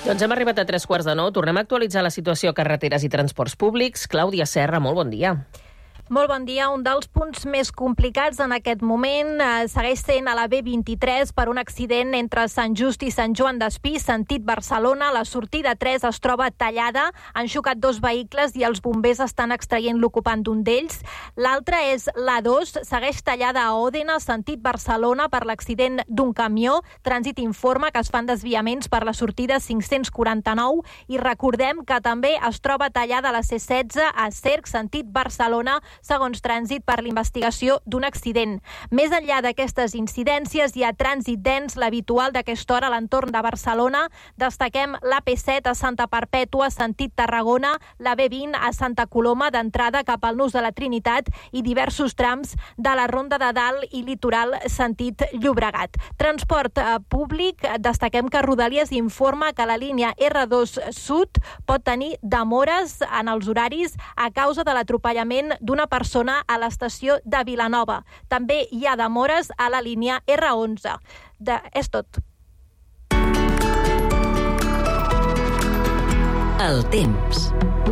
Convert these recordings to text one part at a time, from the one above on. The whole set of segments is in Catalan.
Doncs hem arribat a 3:15. Tornem a actualitzar la situació a carreteres i transports públics. Clàudia Serra, molt bon dia. Molt bon dia. Un dels punts més complicats en aquest moment segueix sent a la B23 per un accident entre Sant Just i Sant Joan d'Espí, sentit Barcelona. La sortida 3 es troba tallada. Han xocat dos vehicles i els bombers estan extraient l'ocupant d'un d'ells. L'altra és l'A2, segueix tallada a Òdena, sentit Barcelona, per l'accident d'un camió. Trànsit informa que es fan desviaments per la sortida 549 i recordem que també es troba tallada la C16 a Cerc, sentit Barcelona, segons Trànsit, per l'investigació d'un accident. Més enllà d'aquestes incidències, hi ha trànsit dens, l'habitual d'aquesta hora a l'entorn de Barcelona. Destaquem l'AP7 a Santa Perpètua, sentit Tarragona, la B20 a Santa Coloma, d'entrada cap al Nus de la Trinitat, i diversos trams de la Ronda de Dalt i Litoral, sentit Llobregat. Transport públic, destaquem que Rodalies informa que la línia R2 Sud pot tenir demores en els horaris a causa de l'atropellament d'una persona a l'estació de Vilanova. També hi ha demores a la línia R11. És tot. El temps.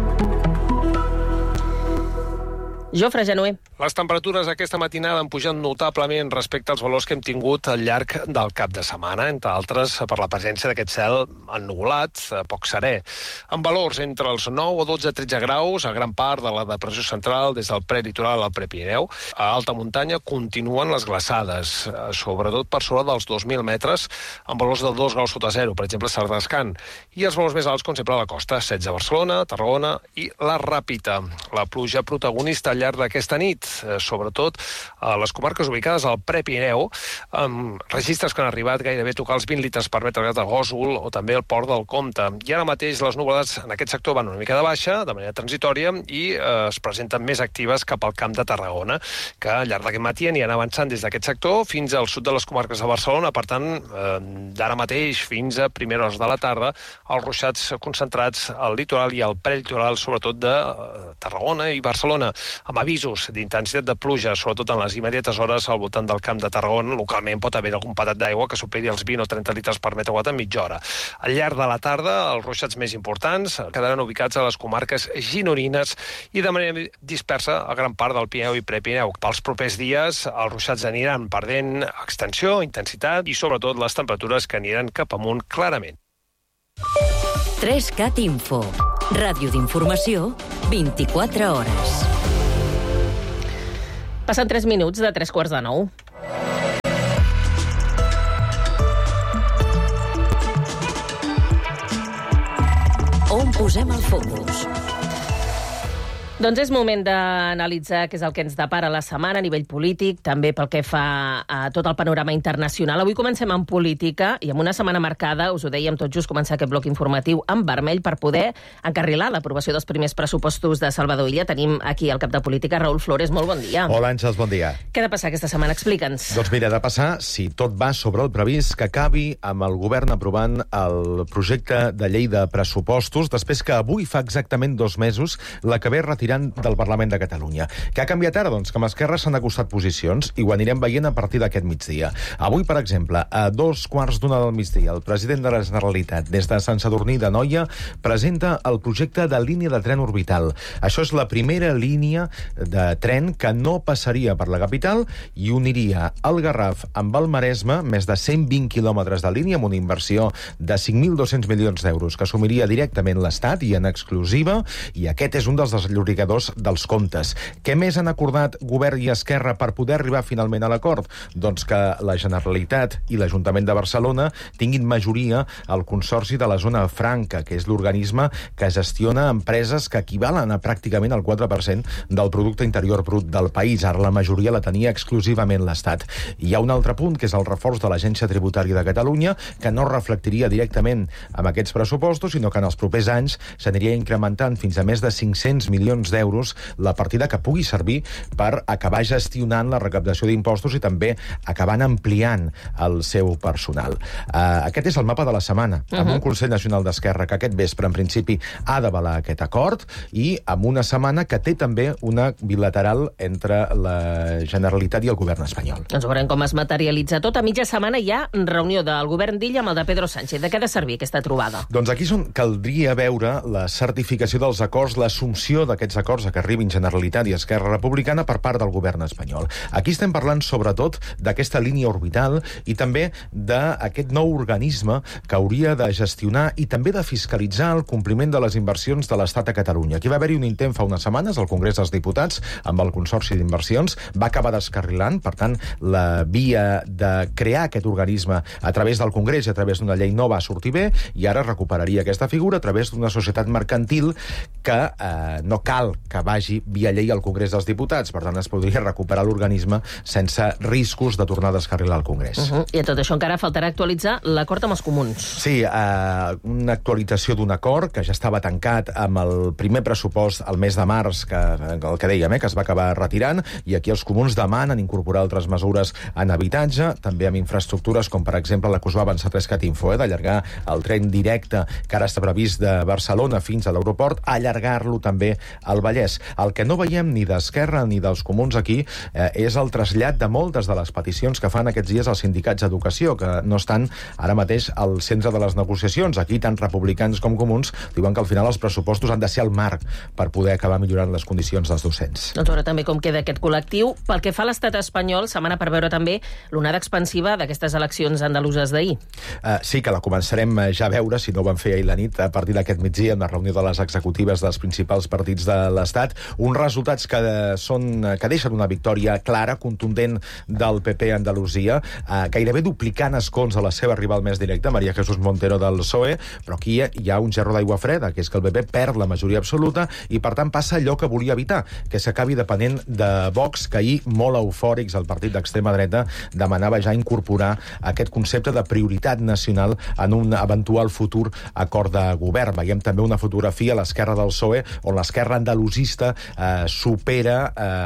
Jofre Genuer. Les temperatures aquesta matinada han pujat notablement respecte als valors que hem tingut al llarg del cap de setmana, entre altres per la presència d'aquest cel ennuvolat, poc serè. Amb valors entre els 9 o 12-13 graus a gran part de la depressió central, des del prelitoral al Prepirineu. A alta muntanya continuen les glaçades, sobretot per sobre dels 2.000 metres, amb valors de 2 graus sota zero, per exemple, a Sardascan. I els valors més alts, com sempre, a la costa, 16 a Barcelona, Tarragona i la Ràpita. La pluja protagonista al llarg d'aquesta nit, sobretot a les comarques ubicades al Prepirineu, amb registres que han arribat gairebé a tocar els 20 litres per metre quadrat a Gósol o també al Port del Comte. I ara mateix les nuvolades en aquest sector van una mica de baixa, de manera transitòria, i es presenten més actives cap al Camp de Tarragona, que al llarg d'aquest matí aniran avançant des d'aquest sector fins al sud de les comarques de Barcelona. Per tant, d'ara mateix fins a primeres hores de la tarda, els ruixats concentrats al litoral i al prelitoral, sobretot de Tarragona i Barcelona, amb avisos d'intensitat de pluja, sobretot en les immediates hores al voltant del Camp de Tarragona. Localment pot haver algun patat d'aigua que superi els 20 o 30 litres per metre quadrat en mitja hora. Al llarg de la tarda, els ruixats més importants quedaran ubicats a les comarques gironines i de manera dispersa a gran part del Pirineu i Prepirineu. Pels propers dies, els ruixats aniran perdent extensió, intensitat i, sobretot, les temperatures que aniran cap amunt clarament. 3CAT Info. Ràdio d'informació, 24 hores. Passen 3 minuts de 8:45. On posem el focus? Doncs és moment d'analitzar què és el que ens depara la setmana a nivell polític, també pel que fa a tot el panorama internacional. Avui comencem amb política i amb una setmana marcada, us ho dèiem tot just començar aquest bloc informatiu en vermell per poder encarrilar l'aprovació dels primers pressupostos de Salvador Illa. Tenim aquí al cap de política Raül Flores. Molt bon dia. Hola, Àngels, bon dia. Què ha de passar aquesta setmana? Explica'ns. Doncs mira, ha de passar, si tot va sobre el previst, que acabi amb el govern aprovant el projecte de llei de pressupostos, després que avui fa exactament 2 mesos l'acabés retirant del Parlament de Catalunya. Què ha canviat ara? Doncs que amb Esquerra s'han acostat posicions i ho anirem veient a partir d'aquest migdia. Avui, per exemple, a 2:15 del migdia, el president de la Generalitat, des de Sant Sadurní d'Anoia, presenta el projecte de línia de tren orbital. Això és la primera línia de tren que no passaria per la capital i uniria el Garraf amb el Maresme, més de 120 quilòmetres de línia, amb una inversió de 5.200 milions d'euros que assumiria directament l'Estat i en exclusiva, i aquest és un dels desllorigadors dels comptes. Què més han acordat Govern i Esquerra per poder arribar finalment a l'acord? Doncs que la Generalitat i l'Ajuntament de Barcelona tinguin majoria al Consorci de la Zona Franca, que és l'organisme que gestiona empreses que equivalen a pràcticament el 4% del producte interior brut del país. Ara la majoria la tenia exclusivament l'Estat. Hi ha un altre punt, que és el reforç de l'Agència Tributària de Catalunya, que no reflectiria directament amb aquests pressupostos, sinó que en els propers anys s'aniria incrementant fins a més de 500 milions milions d'euros la partida que pugui servir per acabar gestionant la recaptació d'impostos i també acabant ampliant el seu personal. Aquest és el mapa de la setmana, amb un Consell Nacional d'Esquerra que aquest vespre, en principi, ha d'avalar aquest acord i amb una setmana que té també una bilateral entre la Generalitat i el govern espanyol. Doncs veurem com es materialitza tot. A mitja setmana hi ha reunió del govern d'Illa amb el de Pedro Sánchez. De què ha de servir aquesta trobada? Doncs aquí caldria veure la certificació dels acords, l'assumpció d'aquests acords a que arribin Generalitat i Esquerra Republicana per part del govern espanyol. Aquí estem parlant sobretot d'aquesta línia orbital i també d'aquest nou organisme que hauria de gestionar i també de fiscalitzar el compliment de les inversions de l'Estat a Catalunya. Aquí va haver-hi un intent fa unes setmanes al Congrés dels Diputats amb el Consorci d'Inversions, va acabar descarrilant, per tant, la via de crear aquest organisme a través del Congrés i a través d'una llei no va sortir bé, i ara recuperaria aquesta figura a través d'una societat mercantil que no cal que vagi via llei al Congrés dels Diputats, per tant, es podria recuperar l'organisme sense riscos de tornar a descarrilar el Congrés. I a tot això encara faltarà actualitzar l'acord amb els comuns. Sí, una actualització d'un acord que ja estava tancat amb el primer pressupost al mes de març, el que dèiem, que es va acabar retirant, i aquí els comuns demanen incorporar altres mesures en habitatge, també amb infraestructures, com per exemple la que us va avançar Trescat-Info, d'allargar el tren directe que ara està previst de Barcelona fins a l'aeroport, allargar-lo també al Vallès. El que no veiem ni d'Esquerra ni dels comuns aquí és el trasllat de moltes de les peticions que fan aquests dies els sindicats d'educació, que no estan ara mateix al centre de les negociacions. Aquí, tant republicans com comuns diuen que al final els pressupostos han de ser el marc per poder acabar millorant les condicions dels docents. Doncs veure també com queda aquest col·lectiu. Pel que fa a l'estat espanyol, setmana per veure també l'onada expansiva d'aquestes eleccions andaluses d'ahir. Sí, que la començarem ja a veure, si no ho van fer ahir la nit, a partir d'aquest migdia, en la reunió de les executives dels principals partits de l'Estat. Uns resultats que deixen una victòria clara, contundent del PP a Andalusia, gairebé duplicant escons a la seva rival més directa, María Jesús Montero del PSOE, però aquí hi ha un gerro d'aigua freda, que és que el PP perd la majoria absoluta i, per tant, passa allò que volia evitar, que s'acabi depenent de Vox, que ahir, molt eufòrics, el partit d'extrema dreta demanava ja incorporar aquest concepte de prioritat nacional en un eventual futur acord de govern. Veiem també una fotografia a l'esquerra del PSOE on l'esquerra andalusista supera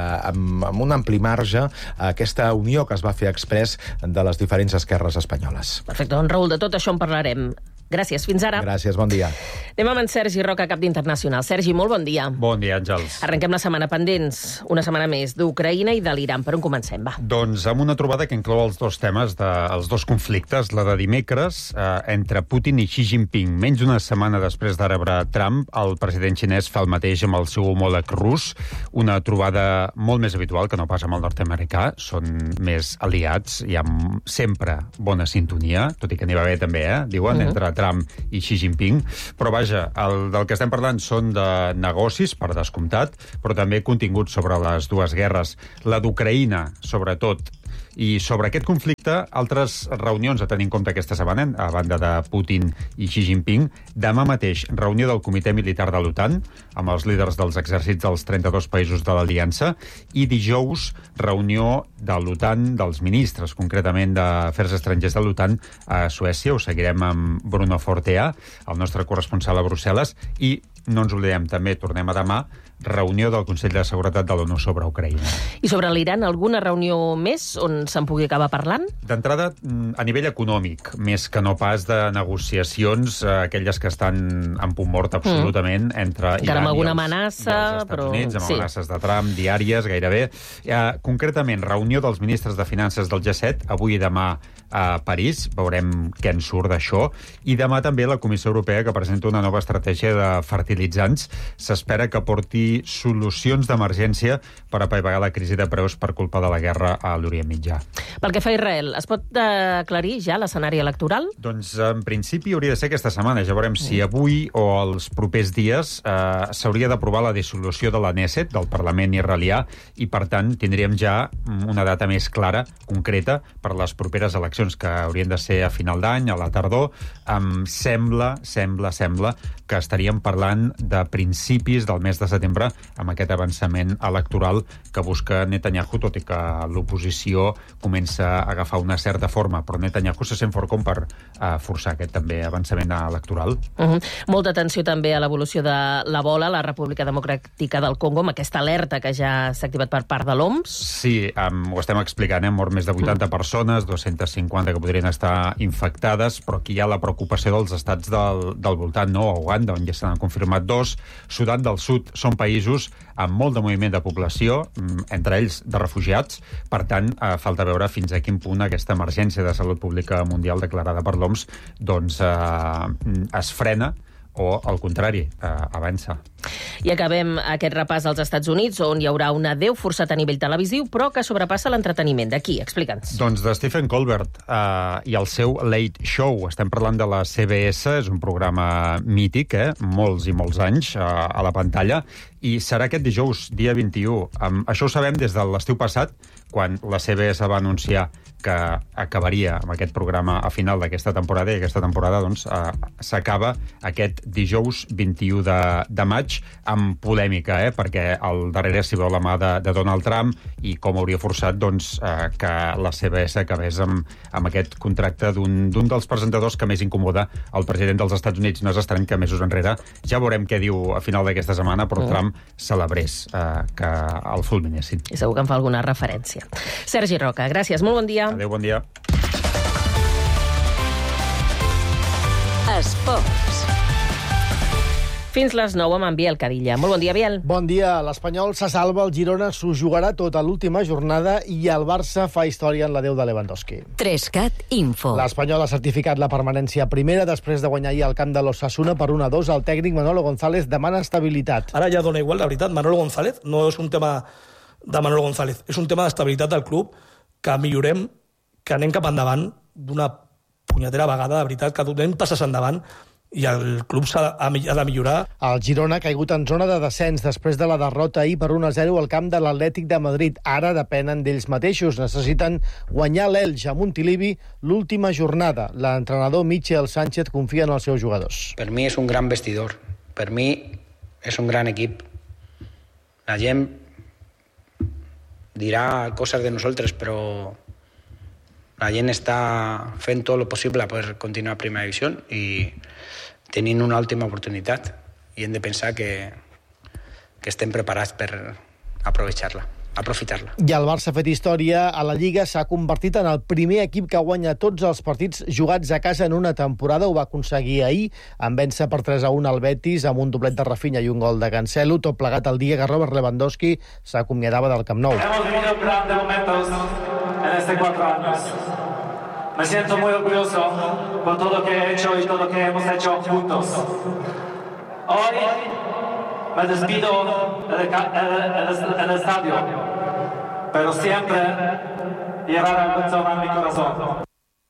amb un ampli marge aquesta unió que es va fer exprés de les diferents esquerres espanyoles. Perfecte, doncs Raül, de tot això en parlarem. Gràcies, fins ara. Gràcies, bon dia. Anem amb en Sergi Roca, cap d'Internacional. Sergi, molt bon dia. Bon dia, Àngels. Arrenquem la setmana pendents, una setmana més, d'Ucraïna i de l'Iran. Per on comencem, va? Doncs amb una trobada que inclou els dos temes, els dos conflictes, la de dimecres entre Putin i Xi Jinping. Menys d'una setmana després de rebre Trump, el president xinès fa el mateix amb el seu homòleg rus, una trobada molt més habitual que no pas amb el nord-americà. Són més aliats, hi ha sempre bona sintonia, tot i que n'hi va haver també, diuen, entre Trump i Xi Jinping. Però vaja, del que estem parlant són de negocis, per descomptat, però també continguts sobre les dues guerres. La d'Ucraïna, sobretot. I sobre aquest conflicte, altres reunions a tenir en compte aquesta setmana, a banda de Putin i Xi Jinping. Demà mateix, reunió del Comitè Militar de l'OTAN, amb els líders dels exèrcits dels 32 països de l'Aliança, i dijous, reunió de l'OTAN, dels ministres, concretament d'Afers Estrangers de l'OTAN, a Suècia. Ho seguirem amb Bruno Fortea, el nostre corresponsal a Brussel·les, i no ens oblidem també, tornem a demà, reunió del Consell de Seguretat de l'ONU sobre Ucraïna. I sobre l'Iran, alguna reunió més on se'n pugui acabar parlant? D'entrada, a nivell econòmic, més que no pas de negociacions, aquelles que estan en punt mort absolutament entre Iran amb alguna i amenaça, els Estats Units, amb sí, amenaces de Trump diàries, gairebé. Concretament, reunió dels ministres de Finances del G7, avui i demà a París, veurem què en surt d'això, i demà també la Comissió Europea, que presenta una nova estratègia de fertilitzants. S'espera que porti solucions d'emergència per apaivagar la crisi de preus per culpa de la guerra a l'Orient Mitjà. Pel que fa a Israel, es pot aclarir ja l'escenari electoral? Doncs en principi hauria de ser aquesta setmana. Ja veurem si avui o els propers dies s'hauria d'aprovar la dissolució de la Knesset, del Parlament israelià, i per tant tindríem ja una data més clara, concreta, per les properes eleccions, que haurien de ser a final d'any, a la tardor. Sembla que estaríem parlant de principis del mes de setembre setembre, amb aquest avançament electoral que busca Netanyahu, tot i que l'oposició comença a agafar una certa forma, però Netanyahu se sent fort com per forçar aquest també avançament electoral. Molta atenció també a l'evolució de l'Ebola, la República Democràtica del Congo, amb aquesta alerta que ja s'ha activat per part de l'OMS. Sí, ho estem explicant, han mort més de 80 persones, 250 que podrien estar infectades, però aquí hi ha la preocupació dels estats del voltant, no? Uganda, on ja s'han confirmat 2, Sudan del Sud, són països amb molt de moviment de població, entre ells de refugiats. Per tant, falta veure fins a quin punt aquesta emergència de salut pública mundial declarada per l'OMS doncs es frena o, al contrari, avança. I acabem aquest repàs als Estats Units, on hi haurà un adéu forçat a nivell televisiu, però que sobrepassa l'entreteniment. D'aquí, explica'ns. Doncs de Stephen Colbert i el seu Late Show. Estem parlant de la CBS, és un programa mític, molts i molts anys a la pantalla, i serà aquest dijous, dia 21. Això ho sabem des de l'estiu passat, quan la CBS va anunciar que acabaria amb aquest programa a final d'aquesta temporada, i aquesta temporada doncs, s'acaba aquest dijous 21 de maig, amb polèmica, perquè al darrere s'hi veu la mà de Donald Trump i com hauria forçat doncs, que la CBS acabés amb aquest contracte d'un dels presentadors que més incomoda el president dels Estats Units. No és estrany que mesos enrere, ja veurem què diu a final d'aquesta setmana, però Trump celebrés que el fulminessin. I segur que em fa alguna referència. Sergi Roca, gràcies, molt bon dia. Adéu, bon dia. Esports. Fins les 9 amb en Biel Cadilla. Molt bon dia, Biel. Bon dia. L'Espanyol se salva, el Girona s'ho jugarà tota l'última jornada i el Barça fa història en l'adéu de Lewandowski. 3CAT Info. L'Espanyol ha certificat la permanència primera després de guanyar ahir al camp de l'Osasuna per 1-2. El tècnic Manolo González demana estabilitat. Ara ja dona igual, la veritat. Manolo González no és un tema de Manolo González, és un tema d'estabilitat del club, que millorem, que anem cap endavant d'una punyetera vegada, de veritat, que donem passes endavant, i el club ha de millorar. El Girona ha caigut en zona de descens després de la derrota ahir per 1-0 al camp de l'Atlètic de Madrid. Ara depenen d'ells mateixos. Necessiten guanyar l'Elx a Montilivi l'última jornada. L'entrenador Michel Sánchez confia en els seus jugadors. Per mi és un gran vestidor. Per mi és un gran equip. La gent dirà coses de nosaltres, però la gent està fent tot el possible per continuar a primera divisió i tenint una última oportunitat, i hem de pensar que estem preparats per aprofitar-la. I el Barça ha fet història a la Lliga, s'ha convertit en el primer equip que guanya tots els partits jugats a casa en una temporada. Ho va aconseguir ahir, en vèncer per 3-1 al Betis, amb un doblet de Rafinha i un gol de Cancelo, tot plegat el dia que Robert Lewandowski s'acomiadava del Camp Nou. Hemos vivido grandes momentos en estos 4 años. Me siento muy orgulloso por todo lo que he hecho y todo lo que hemos hecho juntos. Hoy me despido en el estadio, pero siempre llevará el corazón en mi corazón.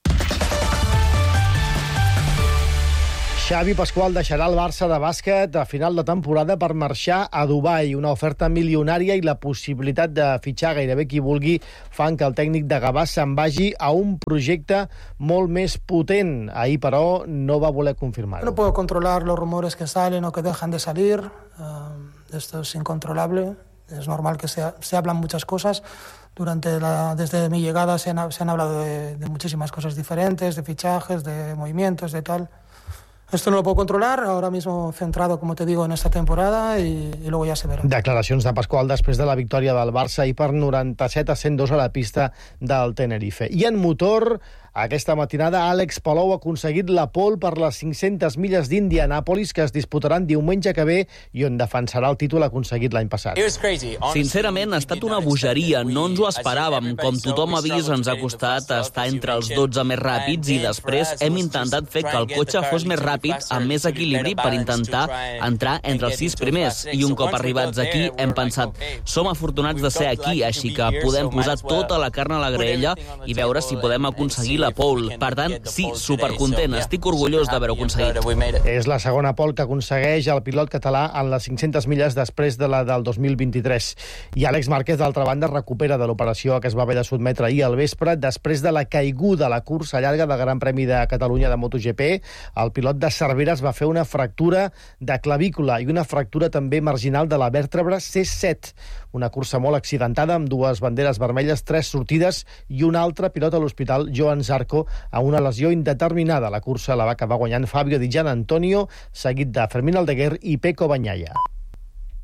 Xavi Pasqual deixarà el Barça de bàsquet a final de temporada per marxar a Dubai. Una oferta milionària i la possibilitat de fitxar gairebé qui vulgui fan que el tècnic de Gavà se'n vagi a un projecte molt més potent. Ahir, però, no va voler confirmar-ho. No puedo controlar los rumores que salen o que dejan de salir. Esto es incontrolable. Es normal que se hablan muchas cosas. Desde mi llegada se han hablado de muchísimas cosas diferentes, de fichajes, de movimientos, de tal. Esto no lo puedo controlar, ahora mismo centrado, como te digo, en esta temporada y luego ya se verá. Declaracions de Pasqual després de la victòria del Barça i per 97-102 a la pista del Tenerife. I en motor, aquesta matinada, Àlex Palou ha aconseguit la pole per les 500 milles d'Indianàpolis que es disputaran diumenge que ve i on defensarà el títol aconseguit l'any passat. Sincerament, ha estat una bogeria. No ens ho esperàvem. Com tothom ha vist, ens ha costat estar entre els 12 més ràpids i després hem intentat fer que el cotxe fos més ràpid, amb més equilibri, per intentar entrar entre els 6 primers. I un cop arribats aquí, hem pensat, som afortunats de ser aquí, així que podem posar tota la carn a la graella i veure si podem aconseguir la pole. Per tant, sí, supercontent, estic orgullós d'haver-ho aconseguit. És la segona pole que aconsegueix el pilot català en les 500 milles després de la del 2023. I Àlex Márquez, d'altra banda, recupera de l'operació a què es va haver de sotmetre ahir al vespre després de la caiguda a la cursa llarga del Gran Premi de Catalunya de MotoGP. El pilot de Cervera es va fer una fractura de clavícula i una fractura també marginal de la vèrtebra C7. Una cursa molt accidentada, amb 2 banderes vermelles, 3 sortides i un altre pilot a l'hospital, Joan Zarco, a una lesió indeterminada. La cursa la va acabar guanyant Fabio Di Gianantonio, seguit de Fermín Aldeguer i Pecco Bagnaia.